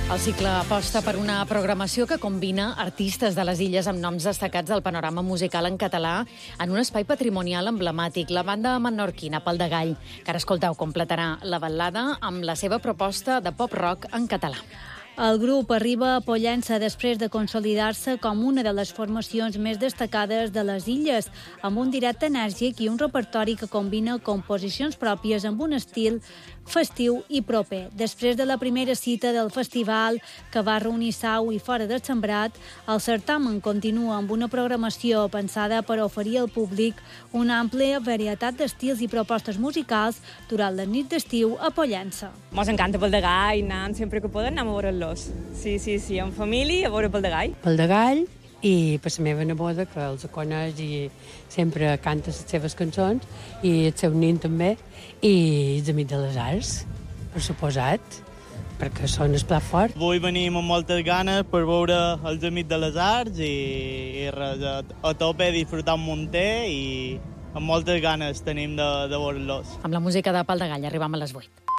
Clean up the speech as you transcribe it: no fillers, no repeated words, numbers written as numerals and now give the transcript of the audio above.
El cicle aposta per una programació que combina artistes de les illes amb noms destacats del panorama musical en català en un espai patrimonial emblemàtic, la banda menorquina Pal de Gall, que ara escolteu completarà la ballada amb la seva proposta de pop-rock en català. El grup arriba a Pollença després de consolidar-se com una de les formacions més destacades de les illes, amb un directe enèrgic i un repertori que combina composicions pròpies amb un estil festiu i proper. Després de la primera cita del festival, que va reunir Sau i fora del Sembrat, el certamen continua amb una programació pensada per oferir al públic una àmplia varietat d'estils i propostes musicals durant la nit d'estiu a Pollença. Ens encanta Pal de Gall, anant sempre que poden anem a veure-los. Sí, en família, a veure Pal de Gall. Pal de Gall i per la meva neboda, que els coneix i sempre canta les seves cançons, i el seu nin també, i els Amics de les Arts, per suposat, perquè són el plat fort. Avui venim amb moltes ganes per veure els Amics de les Arts i res, a tope, disfrutar un munter i amb moltes ganes tenim de veure-los. Amb la música de Pal de Gall arribam a les 8.